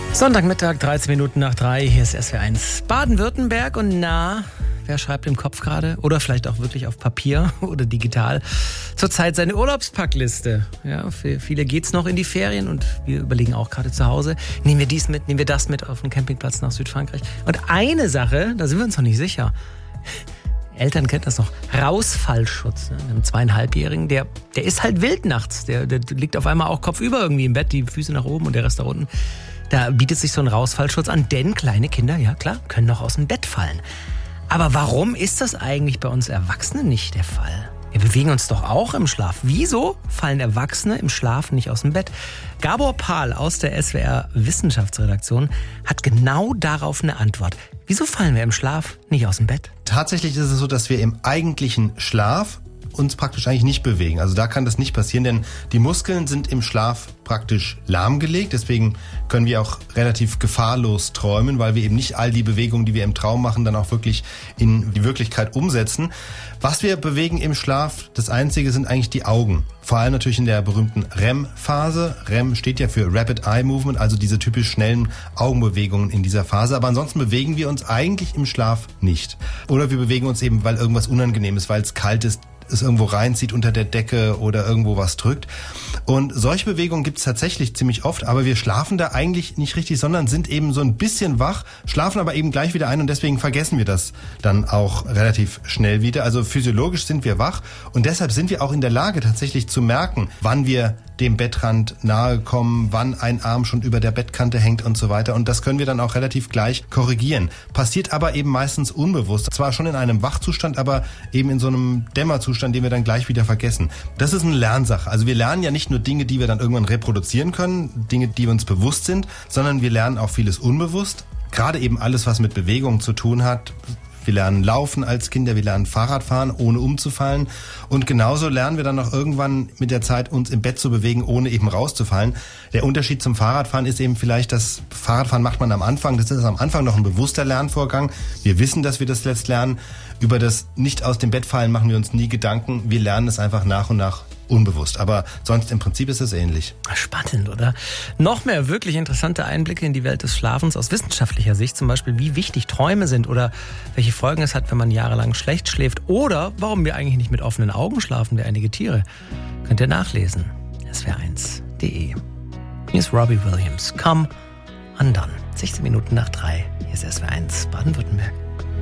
Sonntagmittag, 13 Minuten nach 3, hier ist SWR1 Baden-Württemberg und wer schreibt im Kopf gerade oder vielleicht auch wirklich auf Papier oder digital zurzeit seine Urlaubspackliste? Ja, für viele geht's noch in die Ferien und wir überlegen auch gerade zu Hause, nehmen wir dies mit, nehmen wir das mit auf den Campingplatz nach Südfrankreich. Und eine Sache, da sind wir uns noch nicht sicher. Eltern kennen das noch. Rausfallschutz. Einem 2,5-Jährigen, der ist halt wild nachts. Der liegt auf einmal auch kopfüber irgendwie im Bett, die Füße nach oben und der Rest da unten. Da bietet sich so ein Rausfallschutz an, denn kleine Kinder, ja klar, können noch aus dem Bett fallen. Aber warum ist das eigentlich bei uns Erwachsenen nicht der Fall? Wir bewegen uns doch auch im Schlaf. Wieso fallen Erwachsene im Schlaf nicht aus dem Bett? Gabor Pahl aus der SWR Wissenschaftsredaktion hat genau darauf eine Antwort. Wieso fallen wir im Schlaf nicht aus dem Bett? Tatsächlich ist es so, dass wir im eigentlichen Schlaf uns praktisch eigentlich nicht bewegen. Also da kann das nicht passieren, denn die Muskeln sind im Schlaf praktisch lahmgelegt. Deswegen können wir auch relativ gefahrlos träumen, weil wir eben nicht all die Bewegungen, die wir im Traum machen, dann auch wirklich in die Wirklichkeit umsetzen. Was wir bewegen im Schlaf, das Einzige sind eigentlich die Augen. Vor allem natürlich in der berühmten REM-Phase. REM steht ja für Rapid Eye Movement, also diese typisch schnellen Augenbewegungen in dieser Phase. Aber ansonsten bewegen wir uns eigentlich im Schlaf nicht. Oder wir bewegen uns eben, weil irgendwas unangenehm ist, weil es kalt ist, es irgendwo reinzieht unter der Decke oder irgendwo was drückt. Und solche Bewegungen gibt es tatsächlich ziemlich oft, aber wir schlafen da eigentlich nicht richtig, sondern sind eben so ein bisschen wach, schlafen aber eben gleich wieder ein und deswegen vergessen wir das dann auch relativ schnell wieder. Also physiologisch sind wir wach und deshalb sind wir auch in der Lage tatsächlich zu merken, wann wir dem Bettrand nahe kommen, wann ein Arm schon über der Bettkante hängt und so weiter. Und das können wir dann auch relativ gleich korrigieren. Passiert aber eben meistens unbewusst. Zwar schon in einem Wachzustand, aber eben in so einem Dämmerzustand, den wir dann gleich wieder vergessen. Das ist eine Lernsache. Also wir lernen ja nicht nur Dinge, die wir dann irgendwann reproduzieren können, Dinge, die uns bewusst sind, sondern wir lernen auch vieles unbewusst. Gerade eben alles, was mit Bewegung zu tun hat. Wir lernen Laufen als Kinder, wir lernen Fahrradfahren, ohne umzufallen. Und genauso lernen wir dann auch irgendwann mit der Zeit, uns im Bett zu bewegen, ohne eben rauszufallen. Der Unterschied zum Fahrradfahren ist eben vielleicht, das Fahrradfahren macht man am Anfang. Das ist am Anfang noch ein bewusster Lernvorgang. Wir wissen, dass wir das jetzt lernen. Über das nicht aus dem Bett fallen machen wir uns nie Gedanken. Wir lernen es einfach nach und nach unbewusst. Aber sonst im Prinzip ist es ähnlich. Spannend, oder? Noch mehr wirklich interessante Einblicke in die Welt des Schlafens aus wissenschaftlicher Sicht. Zum Beispiel, wie wichtig Träume sind oder welche Folgen es hat, wenn man jahrelang schlecht schläft. Oder warum wir eigentlich nicht mit offenen Augen schlafen wie einige Tiere. Könnt ihr nachlesen. swr1.de. Hier ist Robbie Williams. Come Undone. 16 Minuten nach 3. Hier ist SWR1 Baden-Württemberg.